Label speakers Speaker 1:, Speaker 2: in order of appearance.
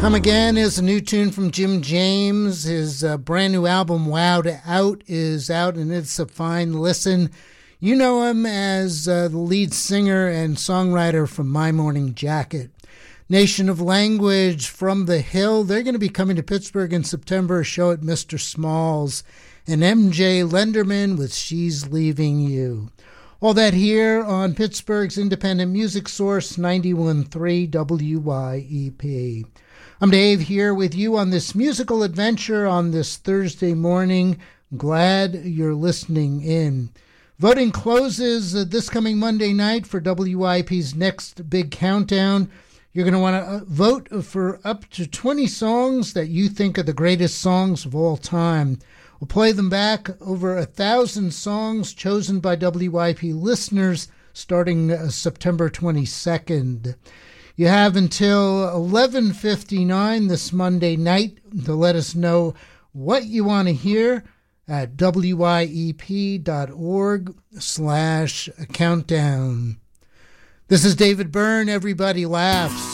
Speaker 1: Come Again is a new tune from Jim James. His brand new album, Wowed Out, is out, and it's a fine listen. You know him as the lead singer and songwriter from My Morning Jacket. Nation of Language from the Hill, they're going to be coming to Pittsburgh in September, a show at Mr. Small's. And MJ Lenderman with She's Leaving You. All that here on Pittsburgh's independent music source, 91.3 WYEP. I'm Dave here with you on this musical adventure on this Thursday morning. I'm glad you're listening in. Voting closes this coming Monday night for WYP's next big countdown. You're going to want to vote for up to 20 songs that you think are the greatest songs of all time. We'll play them back, over 1,000 songs chosen by WYP listeners starting September 22nd. You have until 11:59 this Monday night to let us know what you want to hear at wyep.org/countdown. This is David Byrne. Everybody laughs.